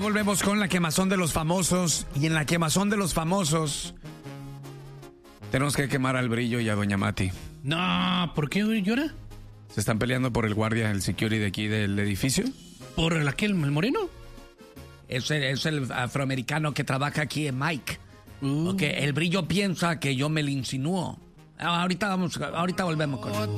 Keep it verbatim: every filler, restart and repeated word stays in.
volvemos con la quemazón de los famosos. Y en la quemazón de los famosos tenemos que quemar al Brillo y a Doña Mati. No, ¿por qué llora? ¿Se están peleando por el guardia, el security de aquí del edificio? ¿Por el aquel, el moreno? Es el, es el afroamericano que trabaja aquí en Mike. Uh. Porque el Brillo piensa que yo me le insinúo. Ahorita vamos, ahorita volvemos con él.